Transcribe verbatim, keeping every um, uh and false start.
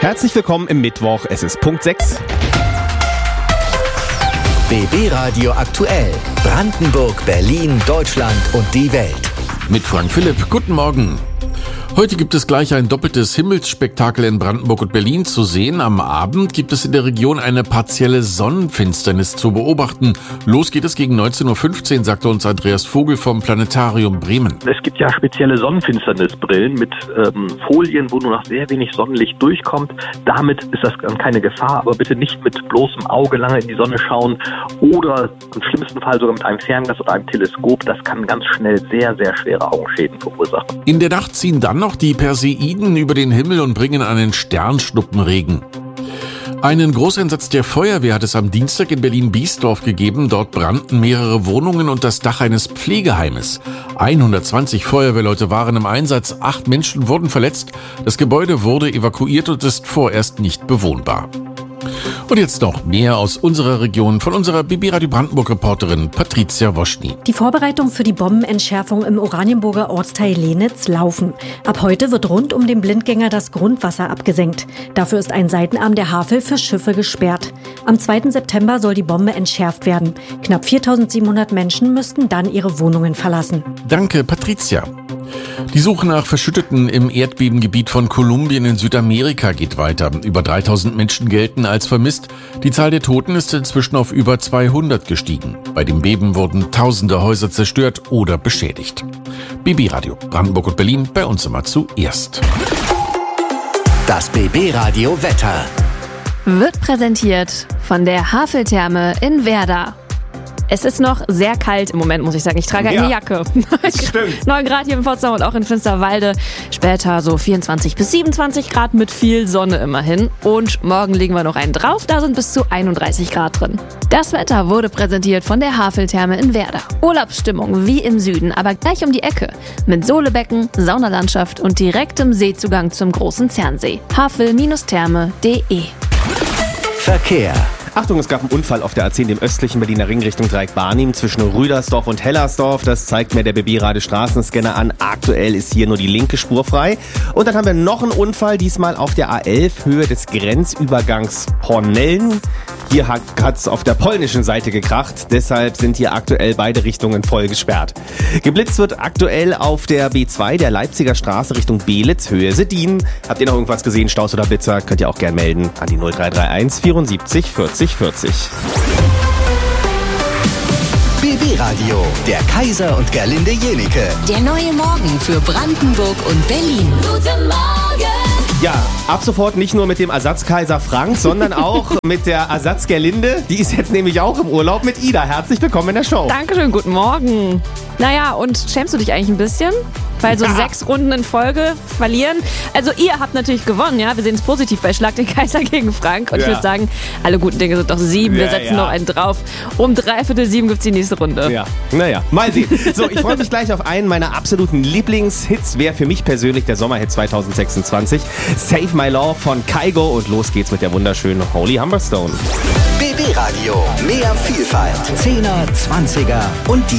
Herzlich willkommen im Mittwoch, es ist Punkt sechs. B B Radio aktuell. Brandenburg, Berlin, Deutschland und die Welt. Mit Frank Philipp. Guten Morgen. Heute gibt es gleich ein doppeltes Himmelsspektakel in Brandenburg und Berlin zu sehen. Am Abend gibt es in der Region eine partielle Sonnenfinsternis zu beobachten. Los geht es gegen neunzehn Uhr fünfzehn, sagte uns Andreas Vogel vom Planetarium Bremen. Es gibt ja spezielle Sonnenfinsternisbrillen mit ähm, Folien, wo nur noch sehr wenig Sonnenlicht durchkommt. Damit ist das dann keine Gefahr, aber bitte nicht mit bloßem Auge lange in die Sonne schauen oder im schlimmsten Fall sogar mit einem Fernglas oder einem Teleskop. Das kann ganz schnell sehr, sehr schwere Augenschäden verursachen. In der Nacht ziehen dann noch die Perseiden über den Himmel und bringen einen Sternschnuppenregen. Einen Großeinsatz der Feuerwehr hat es am Dienstag in Berlin-Biesdorf gegeben. Dort brannten mehrere Wohnungen und das Dach eines Pflegeheimes. hundertzwanzig Feuerwehrleute waren im Einsatz, acht Menschen wurden verletzt. Das Gebäude wurde evakuiert und ist vorerst nicht bewohnbar. Und jetzt noch mehr aus unserer Region von unserer B B Radio Brandenburg-Reporterin Patricia Woschny. Die Vorbereitungen für die Bombenentschärfung im Oranienburger Ortsteil Lenitz laufen. Ab heute wird rund um den Blindgänger das Grundwasser abgesenkt. Dafür ist ein Seitenarm der Havel für Schiffe gesperrt. Am zweiten September soll die Bombe entschärft werden. Knapp viertausendsiebenhundert Menschen müssten dann ihre Wohnungen verlassen. Danke, Patricia. Die Suche nach Verschütteten im Erdbebengebiet von Kolumbien in Südamerika geht weiter. Über dreitausend Menschen gelten als vermisst. Die Zahl der Toten ist inzwischen auf über zweihundert gestiegen. Bei dem Beben wurden tausende Häuser zerstört oder beschädigt. B B Radio Brandenburg und Berlin, bei uns immer zuerst. Das B B Radio Wetter wird präsentiert von der Haveltherme in Werder. Es ist noch sehr kalt im Moment, muss ich sagen. Ich trage eine Ja, Jacke. Das stimmt. neun Grad hier im Potsdam und auch in Finsterwalde. Später so vierundzwanzig bis siebenundzwanzig Grad mit viel Sonne immerhin. Und morgen legen wir noch einen drauf. Da sind bis zu einunddreißig Grad drin. Das Wetter wurde präsentiert von der Haveltherme in Werder. Urlaubsstimmung wie im Süden, aber gleich um die Ecke. Mit Sohlebecken, Saunalandschaft und direktem Seezugang zum großen Zernsee. havel Therme punkt de Verkehr. Achtung, es gab einen Unfall auf der A zehn, dem östlichen Berliner Ring Richtung Dreieck-Barnim zwischen Rüdersdorf und Hellersdorf. Das zeigt mir der B B-Radio Straßenscanner an. Aktuell ist hier nur die linke Spur frei. Und dann haben wir noch einen Unfall, diesmal auf der A elf, Höhe des Grenzübergangs Pornellen. Hier hat es auf der polnischen Seite gekracht, deshalb sind hier aktuell beide Richtungen voll gesperrt. Geblitzt wird aktuell auf der B zwei, der Leipziger Straße Richtung Belitz, Höhe Seddin. Habt ihr noch irgendwas gesehen, Staus oder Blitzer? Könnt ihr auch gern melden an die null drei drei eins vierundsiebzig vierzig vierzig. B B Radio, der Kaiser und Gerlinde Jenike. Der neue Morgen für Brandenburg und Berlin. Guten Morgen! Ja, ab sofort nicht nur mit dem Ersatzkaiser Frank, sondern auch mit der Ersatzgerlinde. Die ist jetzt nämlich auch im Urlaub mit Ida. Herzlich willkommen in der Show. Dankeschön, guten Morgen. Naja, und schämst du dich eigentlich ein bisschen? Weil so Ja. sechs Runden in Folge verlieren. Also ihr habt natürlich gewonnen, ja. Wir sehen es positiv bei Schlag den Kaiser gegen Frank. Und Ja. ich würde sagen, alle guten Dinge sind doch sieben. Wir Ja, setzen ja. noch einen drauf. Um dreiviertel sieben gibt's die nächste Runde. Ja, naja, mal sehen. So, ich freue mich gleich auf einen meiner absoluten Lieblingshits. Wäre für mich persönlich der Sommerhit zwanzig sechsundzwanzig. Save My Love von Kygo. Und los geht's mit der wunderschönen Holy Humberstone. B B Radio, mehr Vielfalt. Zehner, Zwanziger und die